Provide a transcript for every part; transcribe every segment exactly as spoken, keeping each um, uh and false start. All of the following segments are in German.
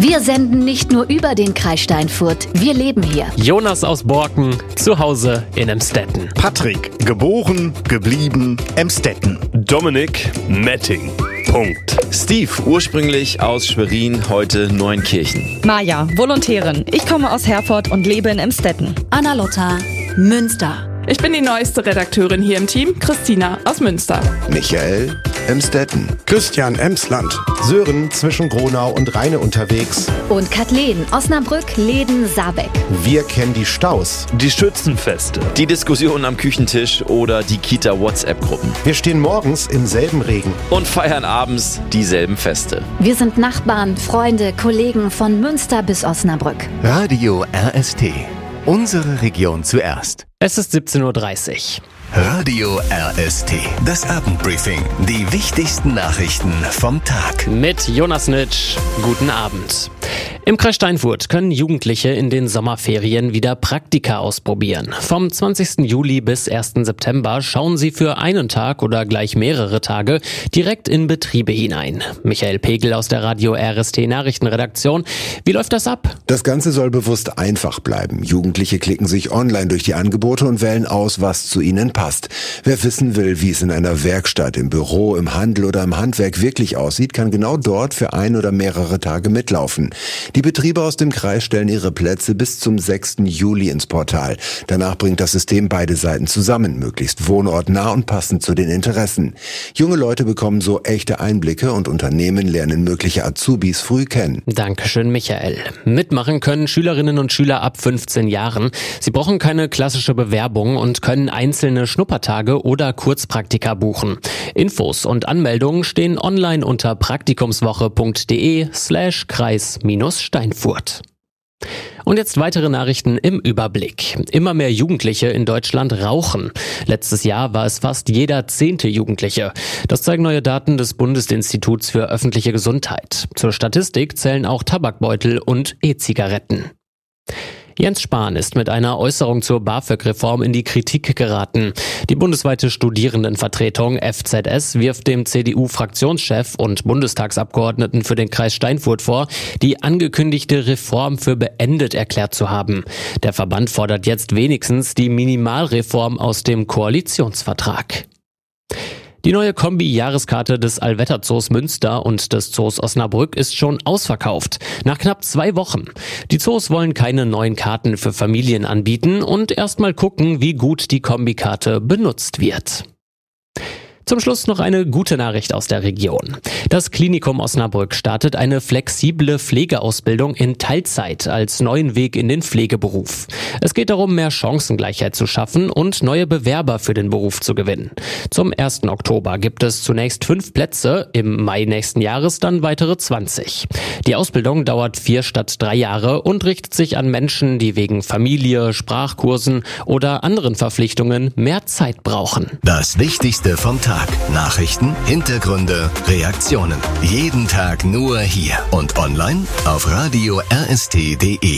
Wir senden nicht nur über den Kreis Steinfurt, wir leben hier. Jonas aus Borken, zu Hause in Emstetten. Patrick, geboren, geblieben, Emstetten. Dominik, Metting. Punkt. Steve, ursprünglich aus Schwerin, heute Neunkirchen. Maja, Volontärin. Ich komme aus Herford und lebe in Emstetten. Anna-Lotta, Münster. Ich bin die neueste Redakteurin hier im Team, Christina aus Münster. Michael, Emstetten. Christian, Emsland. Sören, zwischen Gronau und Rheine unterwegs. Und Kathleen, Osnabrück, Leden, Saarbeck. Wir kennen die Staus, Die Schützenfeste. Die Diskussionen am Küchentisch oder die Kita-WhatsApp-Gruppen. wir stehen morgens im selben Regen. Und feiern abends dieselben Feste. Wir sind Nachbarn, Freunde, Kollegen von Münster bis Osnabrück. Radio R S T. Unsere Region zuerst. Es ist siebzehn Uhr dreißig. Radio R S T. Das Abendbriefing. Die wichtigsten Nachrichten vom Tag. Mit Jonas Nitsch. Guten Abend. Im Kreis Steinfurt können Jugendliche in den Sommerferien wieder Praktika ausprobieren. Vom zwanzigsten Juli bis ersten September schauen sie für einen Tag oder gleich mehrere Tage direkt in Betriebe hinein. Michael Pegel aus der Radio R S T Nachrichtenredaktion. Wie läuft das ab? Das Ganze soll bewusst einfach bleiben. Jugendliche klicken sich online durch die Angebote und wählen aus, was zu ihnen passt. Wer wissen will, wie es in einer Werkstatt, im Büro, im Handel oder im Handwerk wirklich aussieht, kann genau dort für ein oder mehrere Tage mitlaufen. Die Betriebe aus dem Kreis stellen ihre Plätze bis zum sechsten Juli ins Portal. Danach bringt das System beide Seiten zusammen, möglichst wohnortnah und passend zu den Interessen. Junge Leute bekommen so echte Einblicke und Unternehmen lernen mögliche Azubis früh kennen. Dankeschön, Michael. Mitmachen können Schülerinnen und Schüler ab fünfzehn Jahren. Sie brauchen keine klassische Bewerbung und können einzelne Schnuppertage oder Kurzpraktika buchen. Infos und Anmeldungen stehen online unter praktikumswoche.de slash Kreis minus Steinfurt. Und jetzt weitere Nachrichten im Überblick. Immer mehr Jugendliche in Deutschland rauchen. Letztes Jahr war es fast jeder zehnte Jugendliche. Das zeigen neue Daten des Bundesinstituts für öffentliche Gesundheit. Zur Statistik zählen auch Tabakbeutel und E-Zigaretten. Jens Spahn ist mit einer Äußerung zur BAföG-Reform in die Kritik geraten. Die bundesweite Studierendenvertretung F Z S wirft dem C D U-Fraktionschef und Bundestagsabgeordneten für den Kreis Steinfurt vor, die angekündigte Reform für beendet erklärt zu haben. Der Verband fordert jetzt wenigstens die Minimalreform aus dem Koalitionsvertrag. Die neue Kombi-Jahreskarte des Allwetterzoos Münster und des Zoos Osnabrück ist schon ausverkauft. Nach knapp zwei Wochen. Die Zoos wollen keine neuen Karten für Familien anbieten und erstmal gucken, wie gut die Kombikarte benutzt wird. Zum Schluss noch eine gute Nachricht aus der Region. Das Klinikum Osnabrück startet eine flexible Pflegeausbildung in Teilzeit als neuen Weg in den Pflegeberuf. Es geht darum, mehr Chancengleichheit zu schaffen und neue Bewerber für den Beruf zu gewinnen. Zum ersten Oktober gibt es zunächst fünf Plätze, im Mai nächsten Jahres dann weitere zwanzig. Die Ausbildung dauert vier statt drei Jahre und richtet sich an Menschen, die wegen Familie, Sprachkursen oder anderen Verpflichtungen mehr Zeit brauchen. Das Wichtigste vom Tag. Nachrichten, Hintergründe, Reaktionen. Jeden Tag nur hier und online auf radio r s t punkt d e.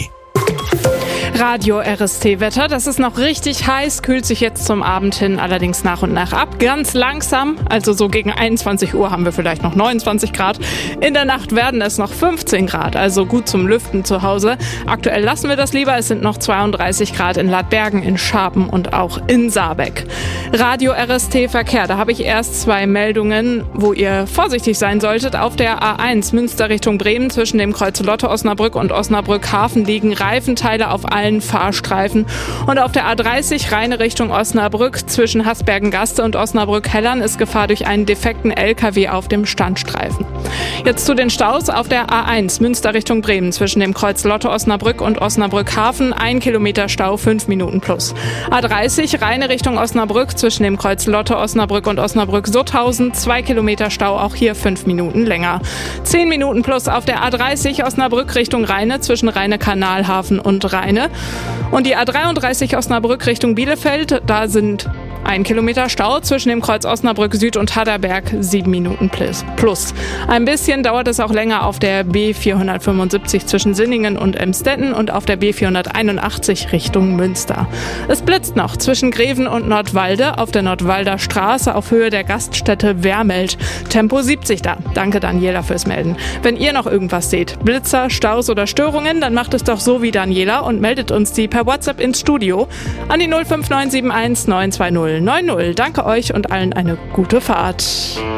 Radio R S T-Wetter, das ist noch richtig heiß, kühlt sich jetzt zum Abend hin allerdings nach und nach ab. Ganz langsam, also so gegen einundzwanzig Uhr haben wir vielleicht noch neunundzwanzig Grad. In der Nacht werden es noch fünfzehn Grad, also gut zum Lüften zu Hause. Aktuell lassen wir das lieber, es sind noch zweiunddreißig Grad in Ladbergen, in Scharpen und auch in Saarbeck. Radio R S T-Verkehr, da habe ich erst zwei Meldungen, wo ihr vorsichtig sein solltet. Auf der A eins Münster Richtung Bremen zwischen dem Kreuz Lotte Osnabrück und Osnabrück Hafen liegen Reifenteile auf allen Fahrstreifen. Und auf der A dreißig Rheine Richtung Osnabrück zwischen Hasbergen-Gaste und Osnabrück-Hellern ist Gefahr durch einen defekten L K W auf dem Standstreifen. Jetzt zu den Staus auf der A eins Münster Richtung Bremen zwischen dem Kreuz Lotte Osnabrück und Osnabrück Hafen. Ein Kilometer Stau, fünf Minuten plus. A dreißig Rheine Richtung Osnabrück zwischen dem Kreuz Lotte Osnabrück und Osnabrück-Sutthausen. Zwei Kilometer Stau, auch hier fünf Minuten länger. Zehn Minuten plus auf der A dreißig Osnabrück Richtung Rheine zwischen Rheine-Kanalhafen und Rheine. Und die A dreiunddreißig Osnabrück Richtung Bielefeld, da sind Ein Kilometer Stau zwischen dem Kreuz Osnabrück Süd und Harderberg, sieben Minuten plus. Ein bisschen dauert es auch länger auf der B vierhundertfünfundsiebzig zwischen Sinningen und Emstetten und auf der B vierhunderteinundachtzig Richtung Münster. Es blitzt noch zwischen Greven und Nordwalde auf der Nordwalder Straße auf Höhe der Gaststätte Wermelt. Tempo siebzig da. Danke Daniela fürs Melden. Wenn ihr noch irgendwas seht, Blitzer, Staus oder Störungen, dann macht es doch so wie Daniela und meldet uns die per WhatsApp ins Studio an die null fünf neun sieben eins neun zwei null neun null. Danke euch und allen eine gute Fahrt.